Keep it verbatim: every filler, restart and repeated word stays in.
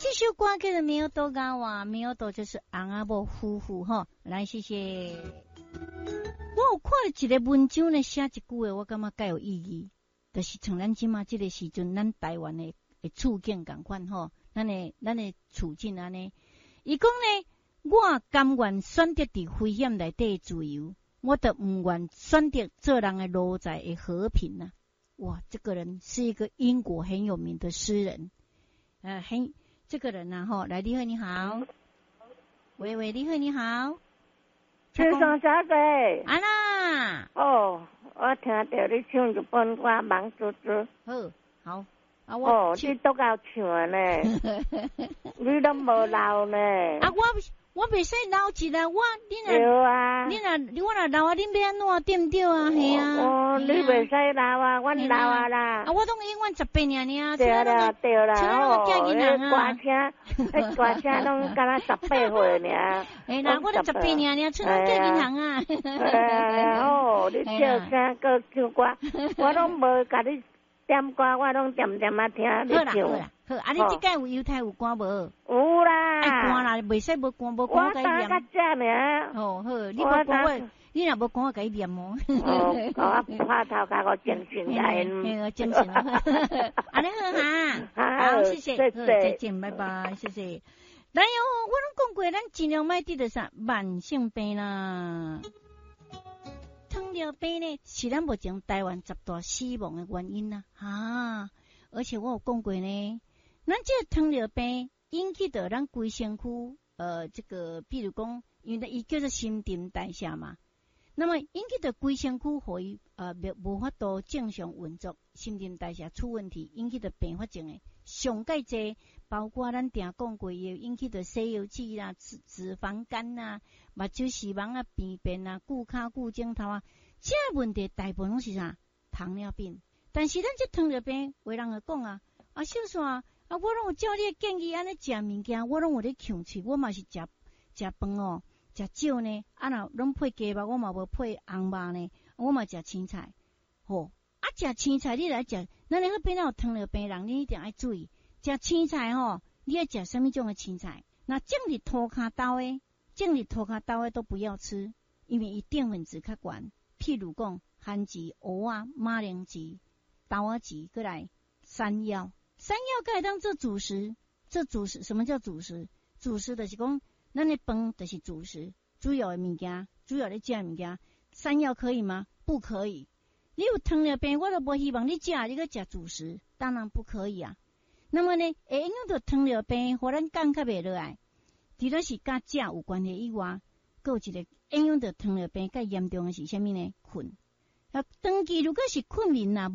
这首歌叫做《没有多高啊》，没有多就是翁仔某夫妇吼。来，谢谢。我有看一个文章呢，写一句话，我感觉介有意义，就是像咱即马这个时阵，咱台湾的的处境共款吼，咱的咱的处境安尼。伊讲呢，我甘愿选择伫危险内底自由，我都唔愿选择做人的奴才的和平啊！哇，这个人是一个英国很有名的诗人，呃，很这个人啊，吼，来，你好，你好，喂喂，你好，你好， 先生小姐， 安娜， 哦，我听到你唱一本歌《忙猪猪》， 好，好，啊，我哦，你都够唱呢，你都无老呢， 啊，我我袂使老一啦，我你若对啊， 你若我若老啊，恁要安怎对毋对啊？系啊， 哦，你袂使老啊，阮老啊啦， 啊，我拢永远十八年尔， 对啦对啦，哦， 迄歌车，迄歌车拢敢若十八岁尔， 哎啦，我都十八年尔，出来叫银行啊， 哎哦，你叫声个唱歌，我拢无甲你点歌，我拢点点啊听你唱。 好啦好啦，好，啊，你即届有犹太有歌无？ 有啦， 爱歌啦，袂使无歌无歌我甲伊念。 打到这尔。 哦好，你无歌我，你若无歌我甲伊念哦。 哦，我拍头甲我精神甲因。 嘿，精神啊。安尼好哈，好，谢谢，好，再见，拜拜，谢谢。来哦，我拢讲过，咱尽量莫得着啥慢性病啦。糖尿病呢，是咱目前台湾十大死亡的原因啦，啊！而且我有讲过呢，咱这个糖尿病引起的咱规身躯，呃，这个比如讲，因为伊叫做新陈代谢嘛，那么引起的规身躯互伊呃无无法度正常运作，新陈代谢出问题，引起的并发症的上介济，包括咱定讲过，也引起的西药剂啦、脂脂肪肝啦、目睭视网啊、病变啊、骨骹骨镜头啊，这问题大部分拢是啥？糖尿病。但是咱这糖尿病，有人会讲啊，啊小线啊，啊我拢有照你的建议安尼食物件，我拢有咧控制，我嘛是食食饭哦，食少呢，啊若拢配鸡肉，我嘛无配红肉呢，我嘛食青菜，吼、哦，啊食青菜你来食，咱那个边有糖尿病人，你一定要注意，食青菜吼、哦，你要食什么种的青菜？那种日涂骹豆的，种日涂骹豆的都不要吃，因为伊淀粉质较悬，譬如讲番薯、蚵仔、马铃薯。豆仔籽过来，山药，山药该当做主食，这主食什么叫主食？主食就是讲，咱的饭就是主食，主要的物件，主要的食物件，山药可以吗？不可以。你有糖尿病，我都无希望你食，你个食主食，当然不可以啊。那么呢，会影响到糖尿病，互咱降较袂落来，除了是甲食有关系以外，还有一个影响到糖尿病较严重的是啥物呢？困。啊，长期如果是困眠啊。